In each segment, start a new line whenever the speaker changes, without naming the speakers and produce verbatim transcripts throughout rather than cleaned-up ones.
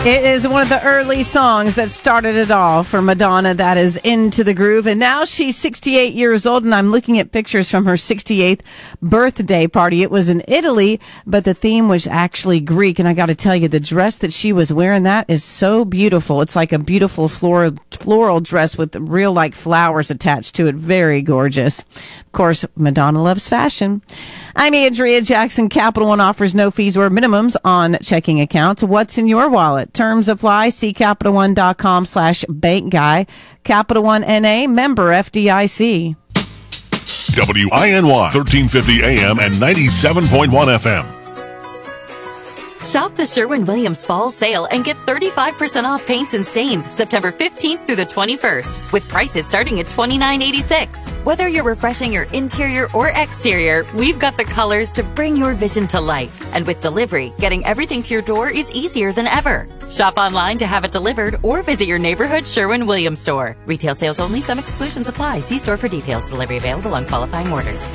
It is one of the early songs that started it all for Madonna. That is Into the Groove. And now she's sixty-eight years old, and I'm looking at pictures from her sixty-eighth birthday party. It was in Italy, but the theme was actually Greek. And I got to tell you, the dress that she was wearing, that is so beautiful. It's like a beautiful floral, floral dress with real like flowers attached to it. Very gorgeous. Of course, Madonna loves fashion. I'm Andrea Jackson. Capital One offers no fees or minimums on checking accounts. What's in your wallet? Terms apply. See Capital One dot com slash bank guy. Capital One N A, member F D I C.
W I N Y, thirteen fifty A M and ninety-seven point one F M.
Shop the Sherwin-Williams Fall Sale and get thirty-five percent off paints and stains September fifteenth through the twenty-first, with prices starting at twenty-nine eighty-six. Whether you're refreshing your interior or exterior, we've got the colors to bring your vision to life. And with delivery, getting everything to your door is easier than ever. Shop online to have it delivered or visit your neighborhood Sherwin-Williams store. Retail sales only. Some exclusions apply. See store for details. Delivery available on qualifying orders.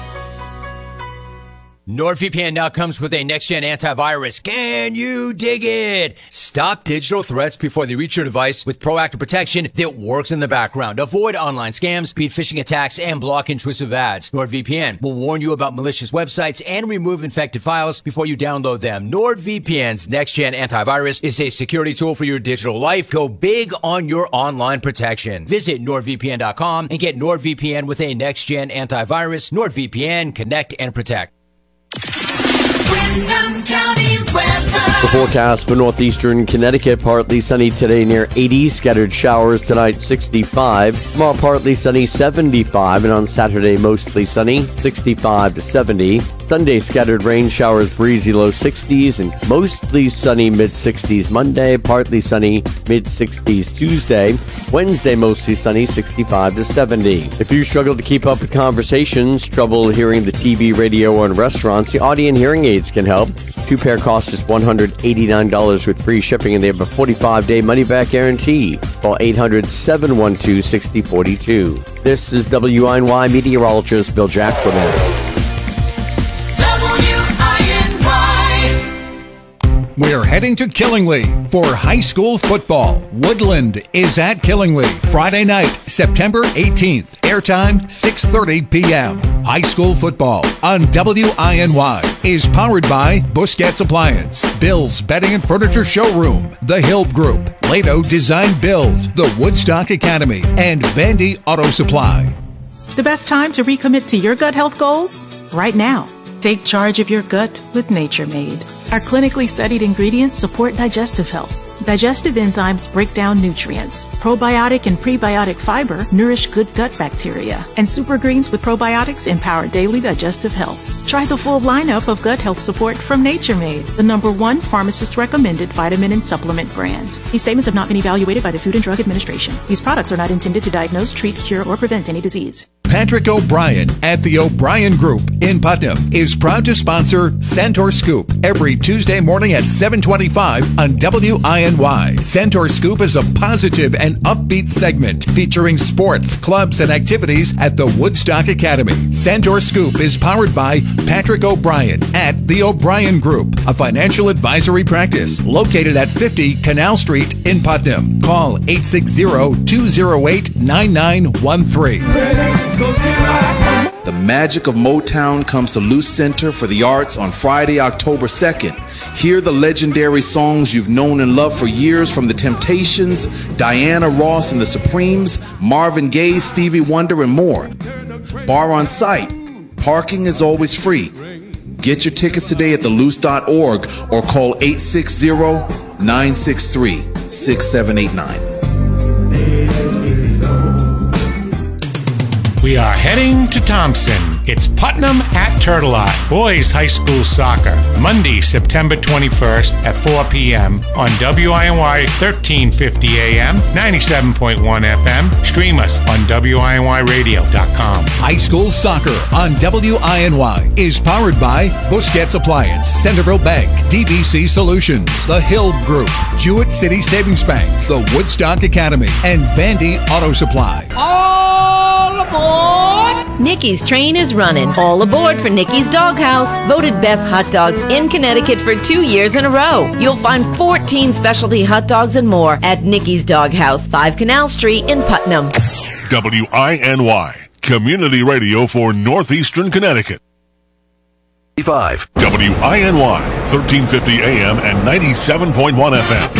NordVPN now comes with a next-gen antivirus. Can you dig it? Stop digital threats before they reach your device with proactive protection that works in the background. Avoid online scams, beat phishing attacks, and block intrusive ads. NordVPN will warn you about malicious websites and remove infected files before you download them. NordVPN's next-gen antivirus is a security tool for your digital life. Go big on your online protection. Visit Nord V P N dot com and get NordVPN with a next-gen antivirus. NordVPN, connect and protect.
Windham County weather.
The forecast for northeastern Connecticut, partly sunny today near eighty, scattered showers tonight sixty-five, tomorrow partly sunny seventy-five, and on Saturday mostly sunny sixty-five to seventy. Sunday scattered rain showers, breezy low sixties, and mostly sunny mid sixties Monday, partly sunny mid sixties Tuesday. Wednesday mostly sunny sixty-five to seventy. If you struggle to keep up with conversations, trouble hearing the T V, radio, or in restaurants, the Audien hearing aids can help. Two pair cost just one hundred eighty-nine dollars with free shipping, and they have a forty-five day money-back guarantee. Call eight hundred, seven one two, six zero four two. This is W I N Y meteorologist Bill Jackman.
We're heading to Killingly for high school football. Woodland is at Killingly Friday night, September eighteenth. Airtime six thirty p.m. High school football on W I N Y is powered by Busquets Appliance, Bill's Bedding and Furniture Showroom, The Hill Group, Lato Design Build, the Woodstock Academy, and Vandy Auto Supply.
The best time to recommit to your gut health goals? Right now. Take charge of your gut with Nature Made. Our clinically studied ingredients support digestive health. Digestive enzymes break down nutrients. Probiotic and prebiotic fiber nourish good gut bacteria. And super greens with probiotics empower daily digestive health. Try the full lineup of gut health support from Nature Made, the number one pharmacist-recommended vitamin and supplement brand. These statements have not been evaluated by the Food and Drug Administration. These products are not intended to diagnose, treat, cure, or prevent any disease.
Patrick O'Brien at the O'Brien Group in Putnam is proud to sponsor Centaur Scoop every Tuesday morning at seven twenty-five on W I N Y. Centaur Scoop is a positive and upbeat segment featuring sports, clubs, and activities at the Woodstock Academy. Centaur Scoop is powered by Patrick O'Brien at the O'Brien Group, a financial advisory practice located at fifty Canal Street in Putnam. Call eight six zero, two zero eight, nine nine one three.
The magic of Motown comes to Luce Center for the Arts on Friday, October second. Hear the legendary songs you've known and loved for years from The Temptations, Diana Ross and the Supremes, Marvin Gaye, Stevie Wonder, and more. Bar on site. Parking is always free. Get your tickets today at the luce dot org or call eight six zero, nine six three, six seven eight nine.
We are heading to Thompson. It's Putnam at Turtle Eye. Boys High School Soccer. Monday, September twenty-first at four p.m. on W I N Y thirteen fifty A M, ninety-seven point one F M. Stream us on W I N Y radio dot com.
High school soccer on W I N Y is powered by Busquets Appliance, Centerville Bank, D B C Solutions, The Hill Group, Jewett City Savings Bank, the Woodstock Academy, and Vandy Auto Supply.
All aboard!
Nikki's train is running. All aboard for Nikki's Doghouse. Voted best hot dogs in Connecticut for two years in a row. You'll find fourteen specialty hot dogs and more at Nikki's Doghouse, five Canal Street in Putnam.
W I N Y, Community Radio for Northeastern Connecticut.
five
W I N Y, thirteen fifty A M and ninety-seven point one F M.